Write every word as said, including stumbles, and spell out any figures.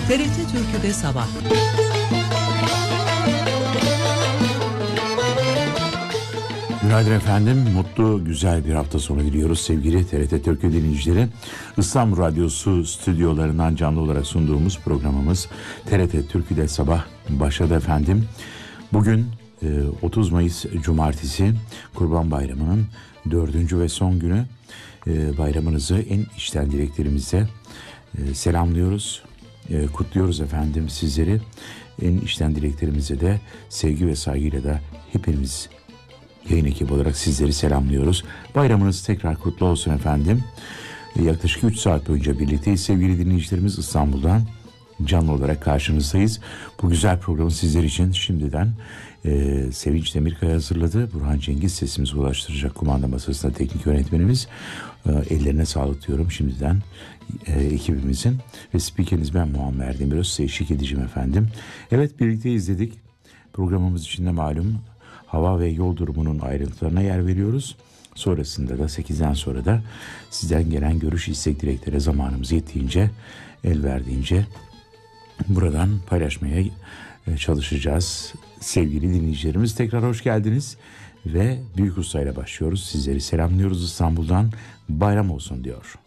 T R T Türkü'de sabah. Günaydın efendim. Mutlu, güzel bir hafta sonu diliyoruz sevgili T R T Türkü dinleyicileri. İstanbul Radyosu stüdyolarından canlı olarak sunduğumuz programımız T R T Türkü'de sabah başladı efendim. Bugün otuz Mayıs Cumartesi, Kurban Bayramı'nın dördüncü ve son günü. Bayramınızı en içten dileklerimizle selamlıyoruz, kutluyoruz efendim sizleri. En içten dileklerimize de sevgi ve saygıyla da hepimiz yayın ekibi olarak sizleri selamlıyoruz. Bayramınız tekrar kutlu olsun efendim. Yaklaşık üç saat boyunca birlikteyiz sevgili dinleyicilerimiz. İstanbul'dan canlı olarak karşınızdayız. Bu güzel programı sizler için şimdiden e, Sevinç Demirkaya hazırladı. Burhan Cengiz sesimizi ulaştıracak kumanda masasında teknik yönetmenimiz. E, ellerine sağlık diyorum şimdiden e, ekibimizin. Ve spikeriniz ben Muammer Demiröz. Size eşlik edeceğim efendim. Evet, birlikte izledik. Programımız içinde malum hava ve yol durumunun ayrıntılarına yer veriyoruz. Sonrasında da sekizden sonra da sizden gelen görüş, istek, dileklere zamanımız yettiğince, el verdiğince buradan paylaşmaya çalışacağız. Sevgili dinleyicilerimiz, tekrar hoş geldiniz ve Büyük Usta ile başlıyoruz. Sizleri selamlıyoruz İstanbul'dan. Bayram olsun diyor.